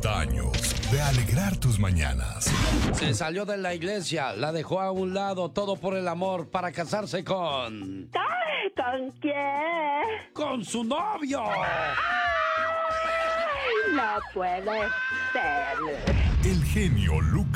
50 años de alegrar tus mañanas. Se salió de la iglesia, la dejó a un lado, todo por el amor, para casarse con... ¿Con quién? ¡Con su novio! No puede ser. El genio Lucas